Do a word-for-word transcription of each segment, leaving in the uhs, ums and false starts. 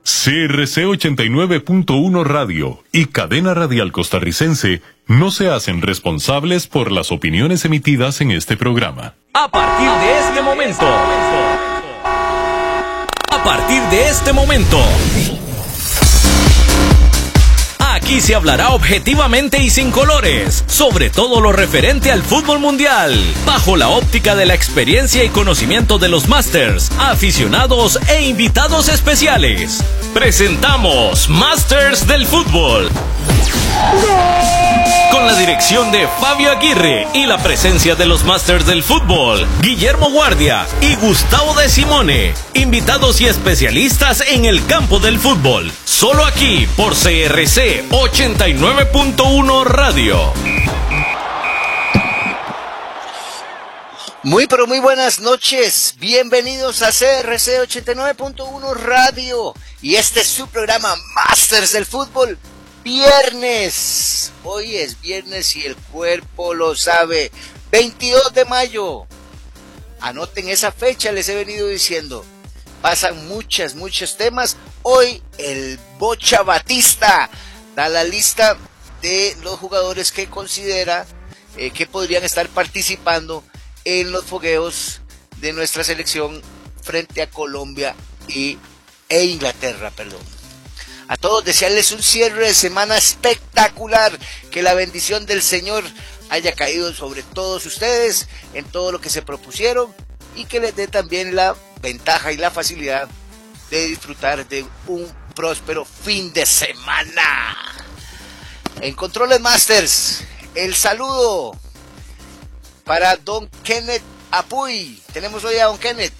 C R C ochenta y nueve punto uno Radio y Cadena Radial Costarricense no se hacen responsables por las opiniones emitidas en este programa. A partir de este momento, a partir de este momento, aquí se hablará objetivamente y sin colores sobre todo lo referente al fútbol mundial, bajo la óptica de la experiencia y conocimiento de los Masters, aficionados e invitados especiales. Presentamos Masters del Fútbol. Con la dirección de Fabio Aguirre y la presencia de los Masters del Fútbol, Guillermo Guardia y Gustavo de Simone, invitados y especialistas en el campo del fútbol, solo aquí por C R C ochenta y nueve punto uno Radio. Muy pero muy buenas noches, bienvenidos a C R C ochenta y nueve punto uno Radio y este es su programa Masters del Fútbol. Viernes, hoy es viernes y el cuerpo lo sabe, veintidós de mayo, anoten esa fecha, les he venido diciendo, pasan muchas, muchos temas. Hoy el Bocha Batista da la lista de los jugadores que considera eh, que podrían estar participando en los fogueos de nuestra selección frente a Colombia y, e Inglaterra, perdón. A todos desearles un cierre de semana espectacular, que la bendición del Señor haya caído sobre todos ustedes en todo lo que se propusieron y que les dé también la ventaja y la facilidad de disfrutar de un próspero fin de semana. En Controles Masters, el saludo para don Kenneth Apuy. Tenemos hoy a don Kenneth.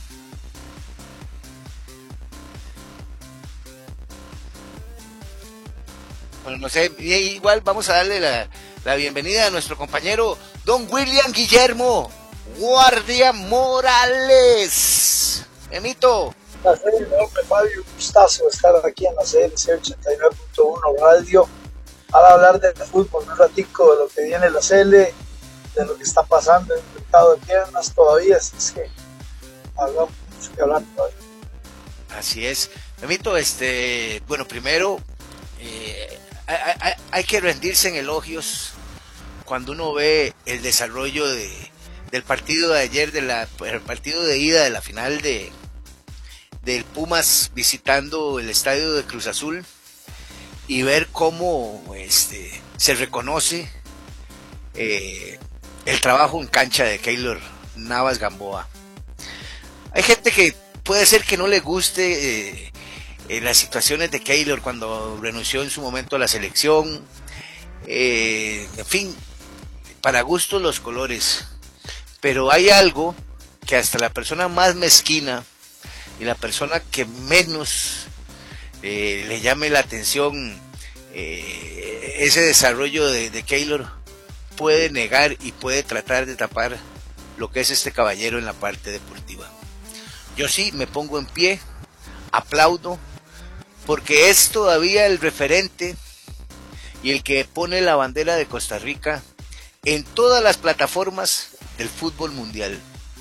Bueno, no sé, igual vamos a darle la, la bienvenida a nuestro compañero don William Guillermo Guardia Morales. Emito. Placer, hombre, Fabio, un gustazo estar aquí en la C R C ochenta y nueve punto uno Radio para hablar de fútbol, un ratico de lo que viene la C L, de lo que está pasando en el mercado de piernas todavía, así es que hablamos mucho que hablar todavía. Así es. Emito, este, bueno, primero eh, hay, hay, hay que rendirse en elogios cuando uno ve el desarrollo de, del partido de ayer, de la, el partido de ida de la final de del Pumas visitando el estadio de Cruz Azul y ver cómo este, se reconoce eh, el trabajo en cancha de Keylor Navas Gamboa. Hay gente que puede ser que no le guste eh, eh, las situaciones de Keylor cuando renunció en su momento a la selección, eh, en fin, para gusto los colores, pero hay algo que hasta la persona más mezquina y la persona que menos eh, le llame la atención eh, ese desarrollo de, de Keylor puede negar y puede tratar de tapar lo que es este caballero en la parte deportiva. Yo sí me pongo en pie, aplaudo, porque es todavía el referente y el que pone la bandera de Costa Rica en todas las plataformas del fútbol mundial.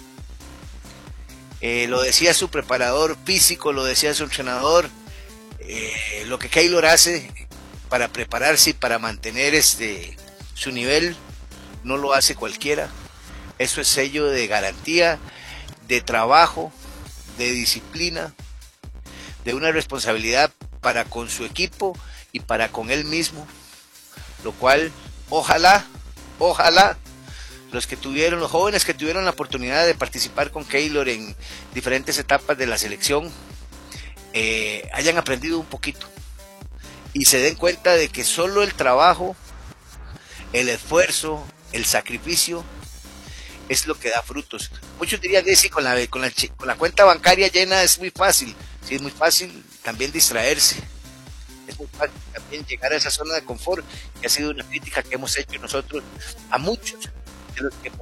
Eh, lo decía su preparador físico, lo decía su entrenador, eh, lo que Keylor hace para prepararse y para mantener este su nivel, no lo hace cualquiera. Eso es sello de garantía, de trabajo, de disciplina, de una responsabilidad para con su equipo y para con él mismo, lo cual ojalá, ojalá los que tuvieron, los jóvenes que tuvieron la oportunidad de participar con Keylor en diferentes etapas de la selección, eh, hayan aprendido un poquito y se den cuenta de que solo el trabajo, el esfuerzo, el sacrificio es lo que da frutos. Muchos dirían que sí, con la, con la, con la cuenta bancaria llena es muy fácil, sí, es muy fácil también distraerse, es muy fácil también llegar a esa zona de confort, que ha sido una crítica que hemos hecho nosotros a muchos de los que